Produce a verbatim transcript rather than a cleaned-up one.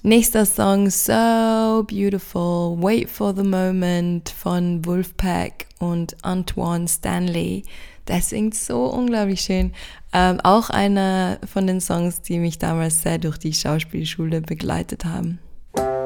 Nächster Song, So Beautiful, Wait for the Moment von Wolfpack und Antoine Stanley. Der singt so unglaublich schön. Ähm, auch einer von den Songs, die mich damals sehr durch die Schauspielschule begleitet haben.